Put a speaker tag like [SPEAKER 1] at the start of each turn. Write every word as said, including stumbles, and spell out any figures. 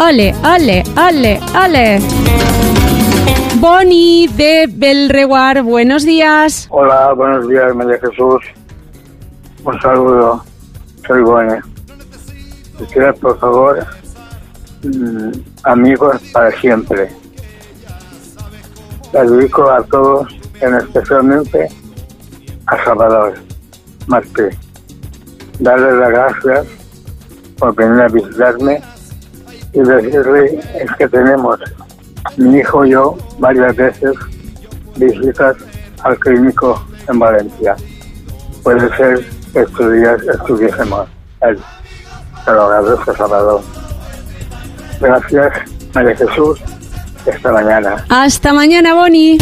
[SPEAKER 1] ole, ole, ole, ole. Boni de Belreguard, buenos días.
[SPEAKER 2] Hola, buenos días, María Jesús. Un saludo, soy Boni. Quisiera, por favor, mmm, amigos para siempre. Les dedico a todos, en especialmente a Salvador Martí. Darle las gracias por venir a visitarme y decirle es que tenemos, mi hijo y yo, varias veces visitas al clínico en Valencia. Puede ser que estos días estuviésemos él. Te lo agradezco, Salvador. Gracias, María Jesús. Hasta mañana.
[SPEAKER 1] Hasta mañana, Boni.